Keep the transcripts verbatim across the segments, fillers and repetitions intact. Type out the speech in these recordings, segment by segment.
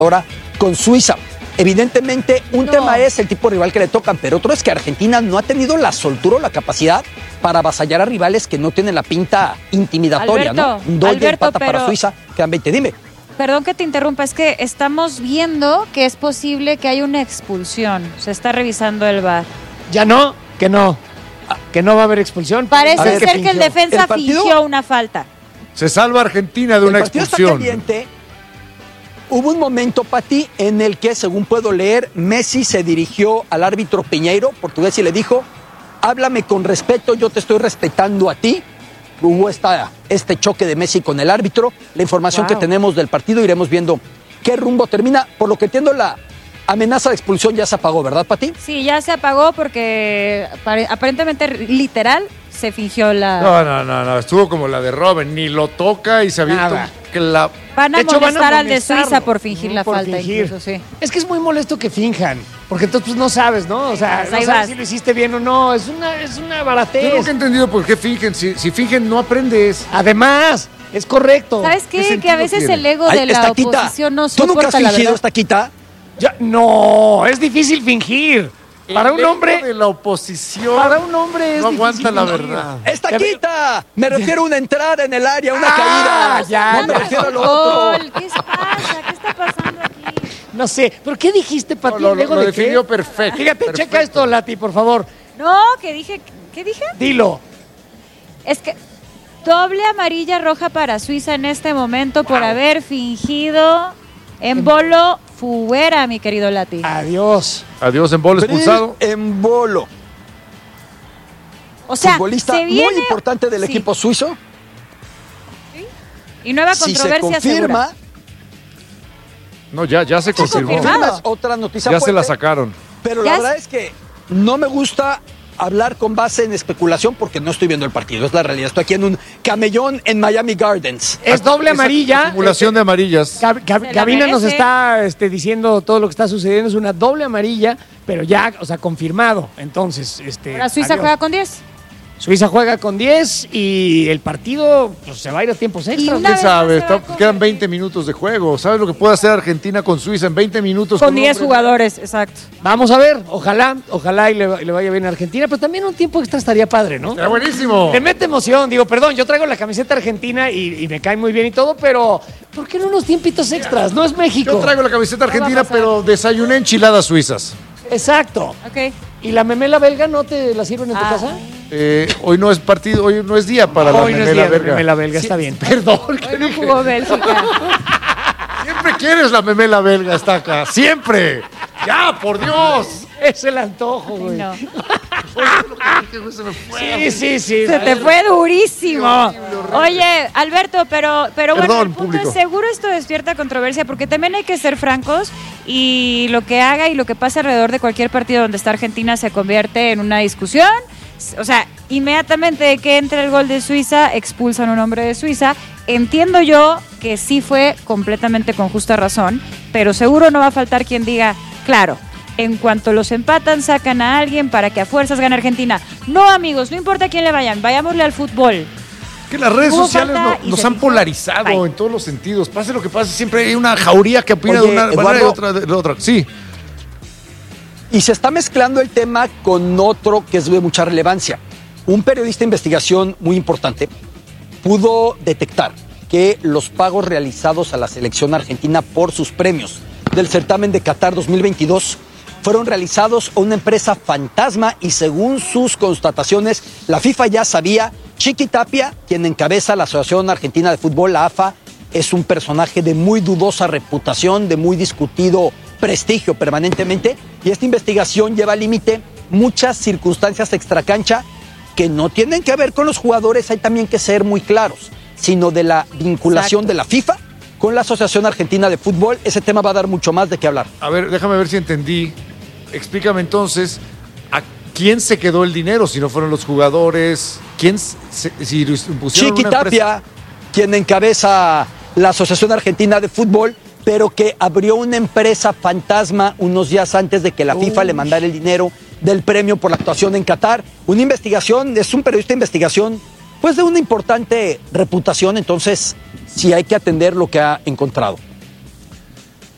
ahora con Suiza. Evidentemente, un no. tema es el tipo de rival que le tocan, pero otro es que Argentina no ha tenido la soltura o la capacidad para avasallar a rivales que no tienen la pinta intimidatoria, Alberto, ¿no? Un doy de Alberto, empata pero... para Suiza, quedan veinte, dime. Perdón que te interrumpa, es que estamos viendo que es posible que haya una expulsión. Se está revisando el V A R. Ya no, que no. Que no va a haber expulsión. Parece ver, ser que el defensa ¿El partido? fingió una falta. Se salva Argentina de una El partido expulsión. está caliente. Hubo un momento, Pati, en el que, según puedo leer, Messi se dirigió al árbitro Piñeiro, portugués, y le dijo: háblame con respeto, yo te estoy respetando a ti. Hubo esta, este choque de Messi con el árbitro. La información Wow. que tenemos del partido, iremos viendo qué rumbo termina. Por lo que entiendo, la amenaza de expulsión ya se apagó, ¿verdad, Pati? Sí, ya se apagó porque pare- aparentemente, literal, se fingió la... No, no, no, no, estuvo como la de Robben, ni lo toca y se avienta Nada. que la... Van a De hecho, van a molestar al de molestarlo. Suiza por fingir la Por falta, fingir. incluso, sí. Es que es muy molesto que finjan, porque entonces pues, no sabes, ¿no? O sea, Ahí no vas. sabes si lo hiciste bien o no. Es una, es una Yo baratez. nunca he entendido por qué fingen. Si, si fingen, no aprendes. Además, es correcto. ¿Sabes ¿Qué qué? Que sentido a veces tiene? el ego Ay, de la Estaquita, oposición no ¿tú nunca has soporta la fingido, verdad. Estaquita? Ya- no, es difícil fingir. Para El un ego hombre, de la oposición para un hombre es no aguanta difícil la fingir. verdad. ¡Estaquita! Me refiero a una entrada en el área, una Ah, caída. ya, no me ya. refiero a lo otro. Gol, ¿qué pasa? ¿Qué está pasando aquí? No sé, ¿pero qué dijiste, Pati? No, lo- ¿El ego lo de definió qué? perfecto, Fíjate, perfecto. checa esto, Lati, por favor. No, que dije, ¿qué dije? Dilo. Es que doble amarilla roja para Suiza en este momento por haber fingido en bolo fuera, mi querido Lati. Adiós. Adiós en bola expulsado. En bolo. O sea, Futbolista se viene... muy importante del Sí. equipo suizo. Y nueva Si se controversia confirma, segura. No, ya, ya se Sí, confirmó. confirmado. confirma es otra noticia Ya se fuerte, la sacaron. Pero Ya la es- verdad es que no me gusta hablar con base en especulación porque no estoy viendo el partido, es la realidad. Estoy aquí en un camellón en Miami Gardens. Es doble Esa amarilla. acumulación de amarillas. Gab- Gab- Se la Gabina nos merece. está este, diciendo todo lo que está sucediendo. Es una doble amarilla, pero ya, o sea, confirmado. Entonces, este. Ahora Suiza adiós. juega con diez. Suiza juega con diez y el partido pues, se va a ir a tiempos Y extras. una ¿Qué vez sabe? más se va Está- a quedan convertir. veinte minutos de juego. ¿Sabes lo que puede hacer Argentina con Suiza en veinte minutos? Con un diez hombre? jugadores, exacto. Vamos a ver, ojalá, ojalá y le, le vaya bien a Argentina, pero también un tiempo extra estaría padre, ¿no? Está buenísimo. Le mete emoción, digo, perdón, yo traigo la camiseta argentina y, y me cae muy bien y todo, pero ¿por qué no unos tiempitos extras? No es México. Yo traigo la camiseta va a argentina, pasar. pero desayuné enchiladas suizas. Exacto. Ok. ¿Y la memela belga no te la sirven en tu Ah. casa? Eh, hoy no es partido, hoy no es día para la Hoy no es memela día de belga. memela belga, está bien. Perdón. Hoy no jugó Bélgica. Siempre quieres la memela belga, está acá. Siempre. Ya, por Dios. Es el antojo, güey. No. Sí, sí, sí. Se te fue durísimo. Oye, Alberto, pero, pero bueno, Perdón, el punto público. es, seguro esto despierta controversia porque también hay que ser francos y lo que haga y lo que pase alrededor de cualquier partido donde está Argentina se convierte en una discusión. O sea, inmediatamente de que entre el gol de Suiza, expulsan a un hombre de Suiza. Entiendo yo que sí fue completamente con justa razón, pero seguro no va a faltar quien diga, claro, en cuanto los empatan, sacan a alguien para que a fuerzas gane Argentina. No, amigos, no importa a quién le vayan, vayámosle al fútbol. Que las redes Hubo sociales falta no- y nos se han fijó. polarizado Bye. en todos los sentidos. Pase lo que pase, siempre hay una jauría que opina Oye, de una manera y Eduardo. otra de la otra. Sí. Y se está mezclando el tema con otro que es de mucha relevancia. Un periodista de investigación muy importante pudo detectar que los pagos realizados a la selección argentina por sus premios del certamen de Qatar dos mil veintidós fueron realizados a una empresa fantasma y según sus constataciones, la FIFA ya sabía. Chiqui Tapia, quien encabeza la Asociación Argentina de Fútbol, la A F A, es un personaje de muy dudosa reputación, de muy discutido prestigio permanentemente, y esta investigación lleva al límite muchas circunstancias extracancha que no tienen que ver con los jugadores, hay también que ser muy claros, sino de la vinculación Exacto. de la FIFA con la Asociación Argentina de Fútbol. Ese tema va a dar mucho más de qué hablar. A ver, déjame ver si entendí. Explícame entonces, ¿a quién se quedó el dinero si no fueron los jugadores? ¿Quién se, si pusieron Chiqui una empresa? Tapia, quien encabeza la Asociación Argentina de Fútbol, pero que abrió una empresa fantasma unos días antes de que la FIFA le mandara el dinero del premio por la actuación en Qatar. Una investigación, es un periodista de investigación, pues de una importante reputación, entonces sí hay que atender lo que ha encontrado.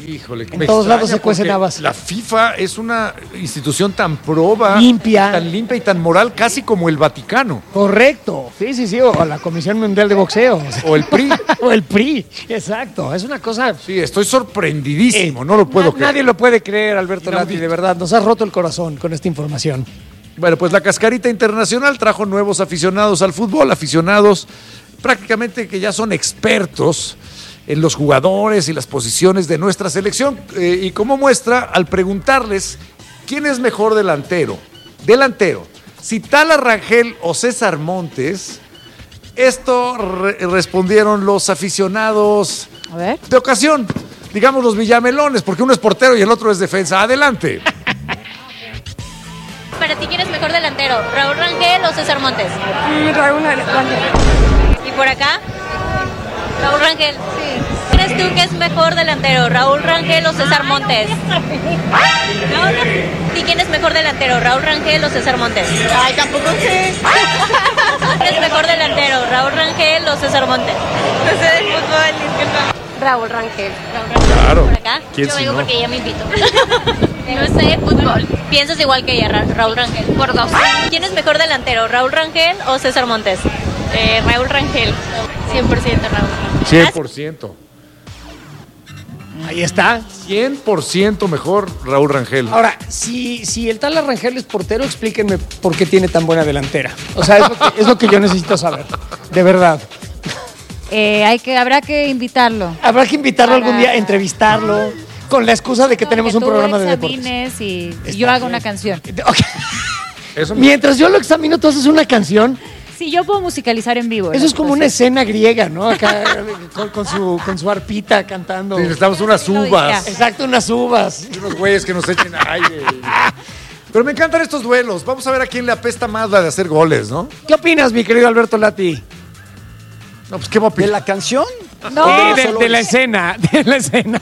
Híjole, En me todos extraña lados se cuecen porque habas. La FIFA es una institución tan proba, Limpia. tan limpia y tan moral, casi como el Vaticano Correcto. Sí, sí, sí. O la Comisión Mundial de Boxeo. o el P R I. O el P R I. Exacto. Es una cosa... Sí, estoy sorprendidísimo, Eh, no lo puedo na- creer. Nadie lo puede creer, Alberto Inaudito. Lati, de verdad. Nos has roto el corazón con esta información. Bueno, pues la Cascarita Internacional trajo nuevos aficionados al fútbol, aficionados prácticamente que ya son expertos en los jugadores y las posiciones de nuestra selección. Eh, y como muestra, al preguntarles quién es mejor delantero, delantero, si Tala Rangel o César Montes, esto re- respondieron los aficionados A ver. de ocasión, digamos los villamelones, porque uno es portero y el otro es defensa. Adelante. Para ti, ¿quién es mejor delantero? ¿Raúl Rangel o César Montes? Raúl Rangel. ¿Y por acá? Raúl Rangel. Sí. ¿Crees tú que es mejor delantero? ¿Raúl Rangel o César Montes? No, no. ¿Y quién es mejor delantero? ¿Raúl Rangel o César Montes? Ay, tampoco sé. ¿Quién es mejor delantero? ¿Raúl Rangel o César Montes? No sé de fútbol, disculpa. Raúl Rangel. Raúl Rangel. Claro. ¿Por acá? ¿Quién Yo si vengo no? porque ella me invitó. No sé de fútbol. ¿Piensas igual que ella, Ra- Raúl Rangel? Por dos. ¿Quién es mejor delantero? ¿Raúl Rangel o César Montes? Eh, Raúl Rangel. cien por ciento Raúl Rangel. cien por ciento. Ahí está. cien por ciento mejor Raúl Rangel. Ahora, si, si el tal Rangel es portero, explíquenme por qué tiene tan buena delantera. O sea, es lo que, es lo que yo necesito saber. De verdad. Eh, hay que, habrá que invitarlo. Habrá que invitarlo Para- algún día, entrevistarlo, con la excusa de que tenemos un tú programa de deportes. examines y Está yo hago bien. una canción. Ok. Eso me- Mientras yo lo examino, tú haces una canción. Sí, yo puedo musicalizar en vivo. Eso la es como una situación. escena griega, ¿no? Acá con, con su, con su arpita cantando. Sí, necesitamos unas Lo uvas. decía. Exacto, unas uvas. Y unos güeyes que nos echen aire. Pero me encantan estos duelos. Vamos a ver a quién le apesta más la de hacer goles, ¿no? ¿Qué opinas, mi querido Alberto Lati? No, pues qué va a ¿De opinar. la canción? No, Sí, de, solo de la es- escena, de la escena.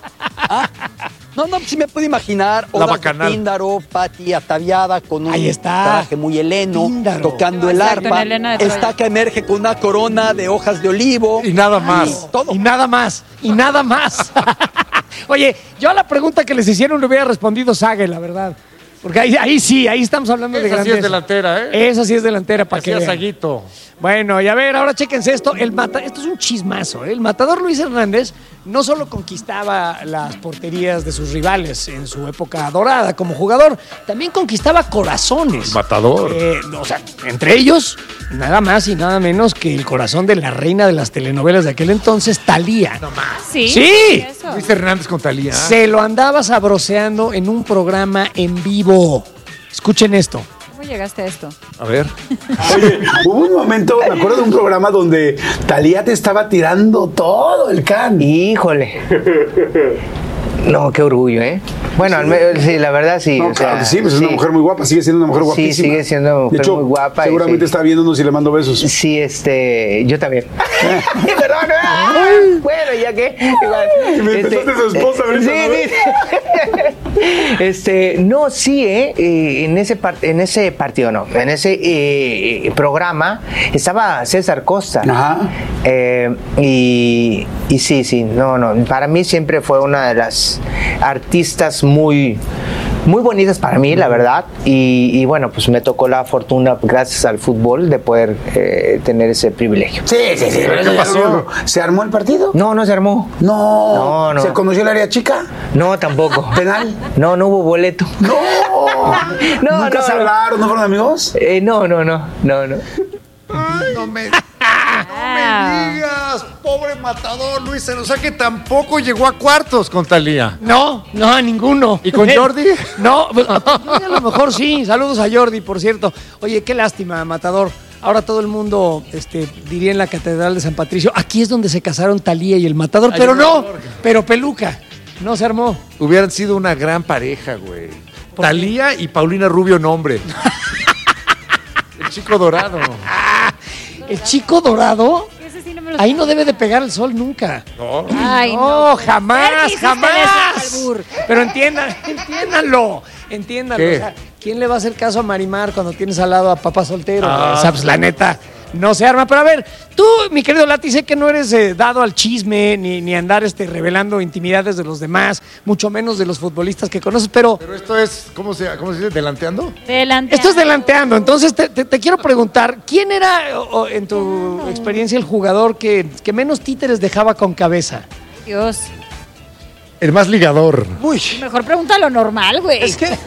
No, no, sí me puedo imaginar La Odas de bacanal. Píndaro, Pati ataviada con un Ahí está. traje muy heleno, Píndaro. tocando el Exacto, arpa. en Helena de Troya. Estaca emerge con una corona de hojas de olivo. Y nada más. Todo. Y nada más, y nada más. Oye, yo a la pregunta que les hicieron le hubiera respondido Sague, la verdad. Porque ahí, ahí sí, ahí estamos hablando de Esa sí grandeza. es delantera, ¿eh? Esa sí es delantera, para que Hacía vean. Saguito. Bueno, y a ver, ahora chéquense esto. El mata, esto es un chismazo, ¿eh? El matador Luis Hernández no solo conquistaba las porterías de sus rivales en su época dorada como jugador, también conquistaba corazones. Matador. Eh, o sea, entre ellos, nada más y nada menos que el corazón de la reina de las telenovelas de aquel entonces, Thalía. sí. Sí. Eso. Luis Hernández con Talía. Se lo andaba sabroseando en un programa en vivo. Escuchen esto. ¿Cómo llegaste a esto? A ver. Oye, hubo un momento, me acuerdo de un programa donde Thalía te estaba tirando todo el can. Híjole. No, qué orgullo, ¿eh? Bueno, al menos, sí, la verdad sí. No, o sea, claro que sí, pues es sí. una mujer muy guapa, sigue siendo una mujer Sí, guapísima. sigue siendo una mujer de hecho, muy guapa y Seguramente sí. está viéndonos y le mando besos. Sí, este, yo también. Perdón, ¡ah! Bueno, ya que igual. Que me empezaste su esposa ahorita, Sí, sí. Este, no, sí, eh, eh, en ese par- en ese partido no, en ese eh, programa estaba César Costa. Ajá. Eh, y, y sí, sí, no, no, para mí siempre fue una de las artistas muy, muy bonitas para mí, la verdad, y, y bueno, pues me tocó la fortuna, gracias al fútbol, de poder eh, tener ese privilegio. Sí, sí, sí. ¿Qué pasó? ¿Se armó el partido? No, no se armó. No. No, no. ¿Se conoció el área chica? No, tampoco. ¿Penal? No, no hubo boleto. No. No, ¿Nunca no, se no. hablaron? ¿No fueron amigos? Eh, no, no, no, no, no. Ay, no me, no me digas, pobre matador Luis. O sea que tampoco llegó a cuartos con Talía. No, no, a ninguno. ¿Y con Jordi? No, pues, a Jordi a lo mejor sí. Saludos a Jordi, por cierto. Oye, qué lástima, Matador. Ahora todo el mundo este, diría en la Catedral de San Patricio, aquí es donde se casaron Thalía y el Matador, Ay, pero el no, Matador. pero peluca. No se armó. Hubieran sido una gran pareja, güey. ¿Por qué? Talía y Paulina Rubio nombre. El chico dorado. El chico dorado, Ese sí no me lo ahí no debe de pegar el sol nunca. No. Ay, No, no. jamás, ¿Qué hiciste jamás. en ese albur? Pero entiendan, entiéndanlo, entiéndanlo. ¿Qué? O sea, ¿quién le va a hacer caso a Marimar cuando tienes al lado a papá soltero? Ah. O sea, pues la neta, no se arma. Pero a ver, tú, mi querido Lati, sé que no eres eh, dado al chisme ni, ni andar este, revelando intimidades de los demás, mucho menos de los futbolistas que conoces, pero... Pero esto es, ¿cómo se, cómo se dice? ¿Delanteando? Delanteando. Esto es delanteando. Entonces te, te, te quiero preguntar, ¿quién era, o, o, en tu experiencia, el jugador que, que menos títeres dejaba con cabeza? Dios. El más ligador. Uy, Mejor pregunta lo normal, güey. es que...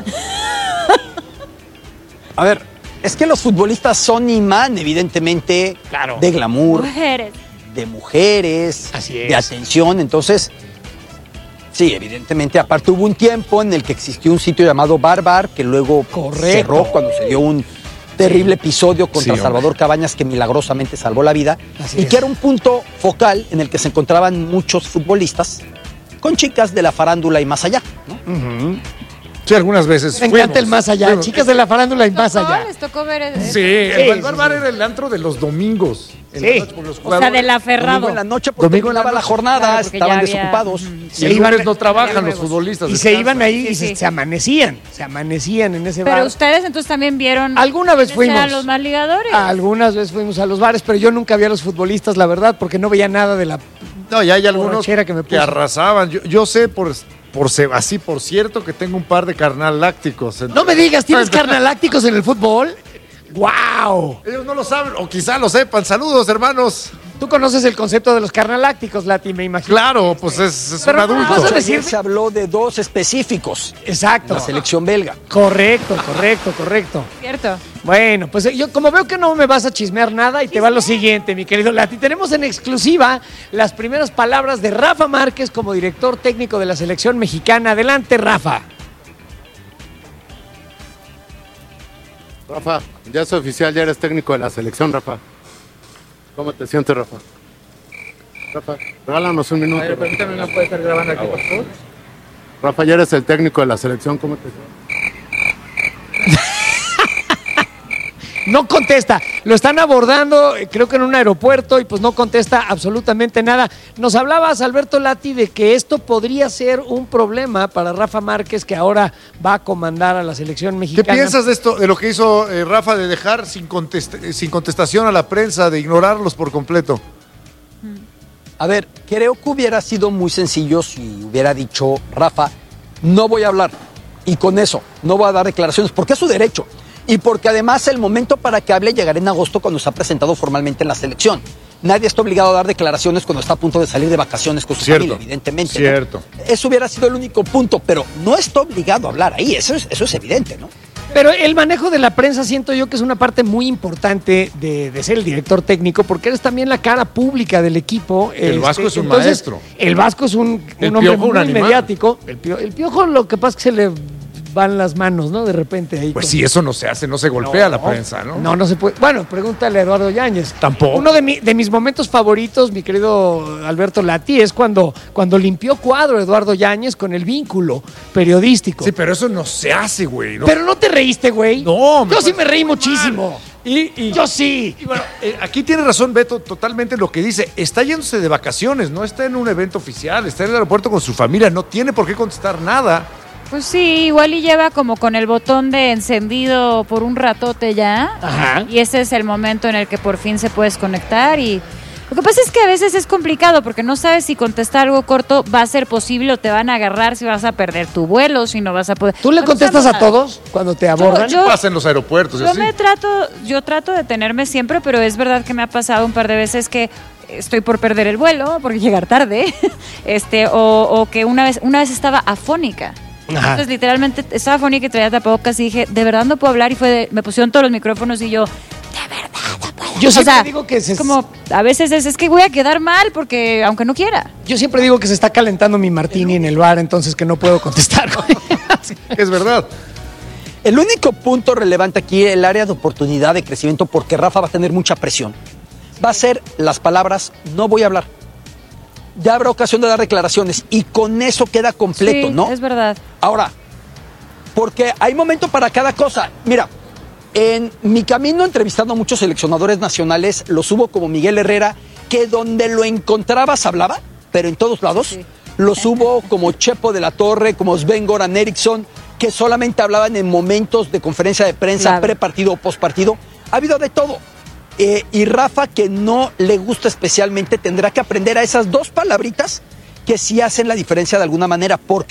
A ver, es que los futbolistas son imán, evidentemente, Claro. de glamour, Mujeres. de mujeres, Así es. de atención. Entonces, sí, evidentemente, aparte hubo un tiempo en el que existió un sitio llamado Bar Bar, que luego Correcto. cerró cuando se dio un terrible episodio contra Sí, hombre. Salvador Cabañas que milagrosamente salvó la vida, Así y es. que era un punto focal en el que se encontraban muchos futbolistas con chicas de la farándula y más allá, ¿no? Sí, algunas veces. Me encanta fuimos, el más allá, fuimos. chicas de la farándula y más ¿Tocó? allá. Les tocó ver. eh, Sí, el sí, Bar sí, Bar sí. era el antro de los domingos. En Sí. la noche, porque los O sea, jugadores- del aferrado. Domingo en la noche porque Domingo en la terminaba la noche. jornada, Claro, porque estaban ya había- desocupados. Ujú. Y Se el iban- lunes no trabajan los luego. futbolistas. Y se descansan. iban ahí y Sí, se, sí. se amanecían, se amanecían en ese Pero bar. ustedes entonces también vieron. Alguna vez ¿quiénes fuimos. eran los más ligadores? Algunas veces fuimos a los bares, pero yo nunca vi a los futbolistas, la verdad, porque no veía nada de la... No, ya hay algunos borrachera que que, me puso. arrasaban. Yo, yo sé por, por se- así, por cierto, que tengo un par de carnal lácticos. No me digas, ¿tienes carnalácticos en el fútbol? ¡Wow! Ellos no lo saben, o quizá lo sepan. Saludos, hermanos. Tú conoces el concepto de los carnalácticos, Lati, me imagino. Claro, pues es, es Pero un adulto. vamos a Ayer decir- se habló de dos específicos, Exacto. la selección belga. Correcto, correcto, correcto. Cierto. Bueno, pues eh, yo como veo que no me vas a chismear nada y te va lo siguiente, mi querido Lati. Tenemos en exclusiva las primeras palabras de Rafa Márquez como director técnico de la selección mexicana. Adelante, Rafa. Rafa, ya es oficial, ya eres técnico de la selección, Rafa. ¿Cómo te sientes, Rafa? Rafa, regálanos un minuto. Rafa. permítame, ¿no puede estar grabando aquí, por favor? Rafa, ya eres el técnico de la selección, ¿cómo te sientes? No contesta, lo están abordando, eh, creo que en un aeropuerto, y pues no contesta absolutamente nada. Nos hablabas, Alberto Lati, de que esto podría ser un problema para Rafa Márquez, que ahora va a comandar a la selección ¿Qué mexicana. piensas de esto, de lo que hizo eh, Rafa, de dejar sin, contest- eh, sin contestación a la prensa, de ignorarlos por completo? A ver, creo que hubiera sido muy sencillo si hubiera dicho, Rafa, no voy a hablar. Y con eso, no voy a dar declaraciones, porque es su derecho. Y porque además el momento para que hable llegará en agosto cuando se ha presentado formalmente en la selección. Nadie está obligado a dar declaraciones cuando está a punto de salir de vacaciones con su Cierto, familia, evidentemente. ¿no? cierto. Eso hubiera sido el único punto, pero no está obligado a hablar ahí, eso es, eso es evidente, ¿no? Pero el manejo de la prensa siento yo que es una parte muy importante de, de ser el director técnico, porque eres también la cara pública del equipo. El Vasco es un entonces, maestro. El Vasco es un, El un hombre Piojo, un muy animal. mediático. El, pio, el Piojo lo que pasa es que se le van las manos, ¿no? De repente ahí. Pues con- sí, eso no se hace, no se golpea a la prensa, ¿no? No, no se puede. Bueno, pregúntale a Eduardo Yáñez. Tampoco. Uno de, mi- de mis momentos favoritos, mi querido Alberto Lati, es cuando, cuando limpió cuadro Eduardo Yáñez con el vínculo periodístico. Sí, pero eso no se hace, güey. ¿no? Pero no te reíste, güey. No, me Yo sí parece me reí muy muchísimo. Y, y- Yo sí. y bueno, eh, aquí tiene razón Beto totalmente en lo que dice. Está yéndose de vacaciones, no está en un evento oficial, está en el aeropuerto con su familia, no tiene por qué contestar nada. Pues sí, igual y lleva como con el botón de encendido por un ratote ya. Ajá. Y ese es el momento en el que por fin se puedes conectar. Y lo que pasa es que a veces es complicado porque no sabes si contestar algo corto va a ser posible o te van a agarrar, si vas a perder tu vuelo, si no vas a poder. ¿Tú le No contestas a pasa nada. todos cuando te abordan? yo- Pasa en los aeropuertos, y Yo así. me trato, yo trato de tenerme siempre, pero es verdad que me ha pasado un par de veces que estoy por perder el vuelo, porque llegar tarde, este, o, o que una vez, una vez estaba afónica. Ajá. Entonces, literalmente estaba afónica y traía tapabocas y dije, de verdad no puedo hablar, y fue de- me pusieron todos los micrófonos y yo, Yo o siempre sea, digo que se, es como, a veces es, es que voy a quedar mal porque, aunque no quiera. yo siempre digo que se está calentando mi martini en el bar, entonces que no puedo contestar, güey. Es verdad. El único punto relevante aquí, el área de oportunidad de crecimiento, porque Rafa va a tener mucha presión, va a ser las palabras, no voy a hablar. Ya habrá ocasión de dar declaraciones y con eso queda completo, Sí, ¿no? es verdad. Ahora, porque hay momento para cada cosa. Mira, en mi camino entrevistando a muchos seleccionadores nacionales, los hubo como Miguel Herrera, que donde lo encontrabas hablaba, pero en todos lados. Sí. Los hubo como Chepo de la Torre, como Sven-Goran Eriksson, que solamente hablaban en momentos de conferencia de prensa, Claro. prepartido o postpartido. Ha habido de todo. Eh, y Rafa, que no le gusta especialmente, tendrá que aprender a esas dos palabritas que sí hacen la diferencia de alguna manera, porque